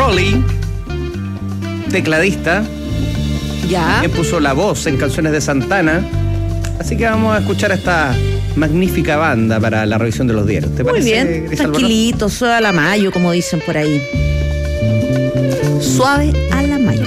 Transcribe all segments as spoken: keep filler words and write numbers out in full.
Crowley, tecladista, Ya. que puso la voz en canciones de Santana. Así que vamos a escuchar a esta magnífica banda para la revisión de los diarios. ¿Te Muy parece, bien, Gris Albornoz? tranquilito, suave a la mayo, como dicen por ahí. Suave a la mayo.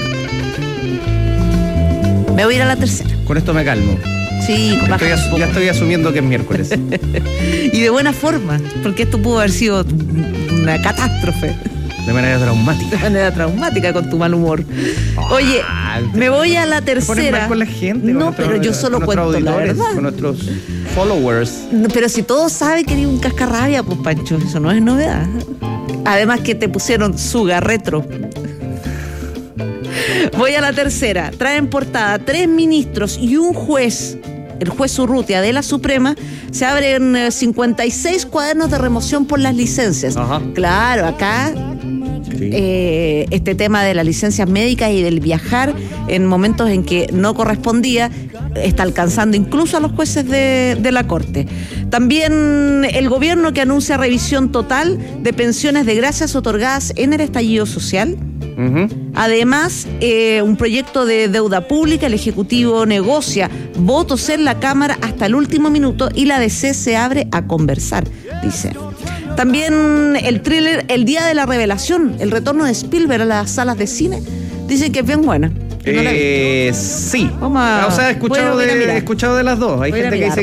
Me voy a ir a la tercera. Con esto me calmo. Sí, Estoy baja as- un poco. ya estoy asumiendo que es miércoles. Y de buena forma, porque esto pudo haber sido una catástrofe. De manera traumática. De manera traumática con tu mal humor. Oye, Ah, me voy a la te pones tercera. mal con la gente. con No, nuestros- pero yo solo con cuento nuestros la auditores, verdad. con nuestros followers. No, pero si todos saben que eres un cascarrabia, pues Pancho, eso no es novedad. Además que te pusieron Suga Retro. Voy a la tercera. Traen portada tres ministros y un juez, el juez Urrutia de la Suprema. Se abren eh, cincuenta y seis cuadernos de remoción por las licencias. Ajá. Claro, acá Sí. eh, este tema de las licencias médicas y del viajar en momentos en que no correspondía está alcanzando incluso a los jueces de, de la Corte. También el gobierno que anuncia revisión total de pensiones de gracias otorgadas en el estallido social. Ujú. Además, eh, un proyecto de deuda pública, el Ejecutivo negocia votos en la Cámara hasta el último minuto y la D C se abre a conversar, dice. También el thriller El Día de la Revelación, el retorno de Spielberg a las salas de cine, dicen que es bien buena. que no la he visto. Eh, sí. Vamos a- O sea, he escuchado, voy a ir a de, mirar. he escuchado de las dos. Hay Voy a ir a gente que mirar. dice